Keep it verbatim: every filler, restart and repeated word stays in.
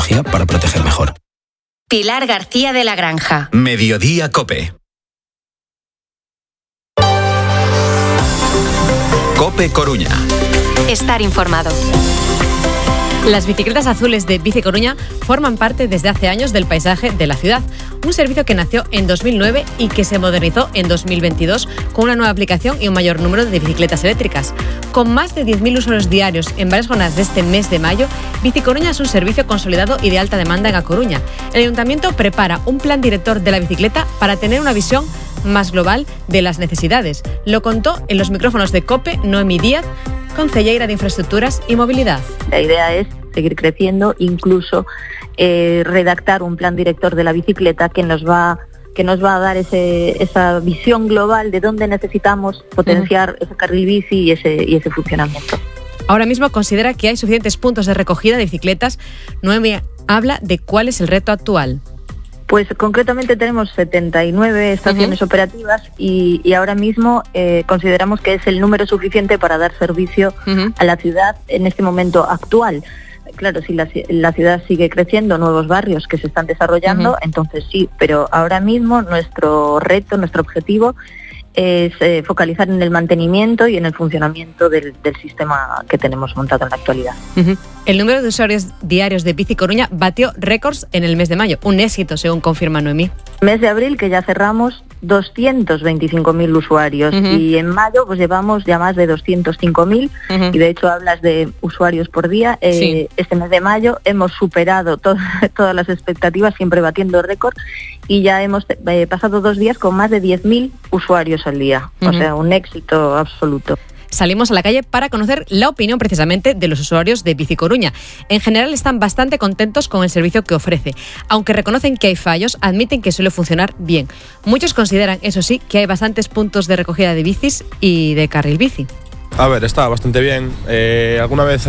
tecnología para proteger mejor. Pilar García de la Granja. Mediodía COPE. COPE Coruña. Estar informado. Las bicicletas azules de Bici Coruña forman parte desde hace años del paisaje de la ciudad. Un servicio que nació en dos mil nueve y que se modernizó en dos mil veintidós con una nueva aplicación y un mayor número de bicicletas eléctricas. Con más de diez mil usuarios diarios en varias jornadas de este mes de mayo, Bici Coruña es un servicio consolidado y de alta demanda en A Coruña. El Ayuntamiento prepara un plan director de la bicicleta para tener una visión más global de las necesidades. Lo contó en los micrófonos de COPE Noemí Díaz, concelleira de Infraestructuras y Movilidad. La idea es seguir creciendo, incluso eh, redactar un plan director de la bicicleta que nos va que nos va a dar ese, esa visión global de dónde necesitamos potenciar uh-huh. ese carril bici y ese, y ese funcionamiento. Ahora mismo considera que hay suficientes puntos de recogida de bicicletas. Noemí habla de cuál es el reto actual. Pues concretamente tenemos setenta y nueve estaciones uh-huh. operativas y, y ahora mismo eh, consideramos que es el número suficiente para dar servicio uh-huh. a la ciudad en este momento actual. Claro, si la, la ciudad sigue creciendo, nuevos barrios que se están desarrollando, uh-huh. entonces sí, pero ahora mismo nuestro reto, nuestro objetivo es eh, focalizar en el mantenimiento y en el funcionamiento del, del sistema que tenemos montado en la actualidad. Uh-huh. El número de usuarios diarios de Bici Coruña batió récords en el mes de mayo, un éxito según confirma Noemí. Mes de abril, que ya cerramos, doscientos veinticinco mil usuarios uh-huh. y en mayo pues llevamos ya más de doscientos cinco mil uh-huh. y de hecho hablas de usuarios por día. Eh, sí. Este mes de mayo hemos superado to- todas las expectativas, siempre batiendo récord, y ya hemos eh, pasado dos días con más de diez mil usuarios al día, uh-huh. o sea, un éxito absoluto. Salimos a la calle para conocer la opinión precisamente de los usuarios de Bici Coruña. En general están bastante contentos con el servicio que ofrece. Aunque reconocen que hay fallos, admiten que suele funcionar bien. Muchos consideran, eso sí, que hay bastantes puntos de recogida de bicis y de carril bici. A ver, está bastante bien. Eh, alguna vez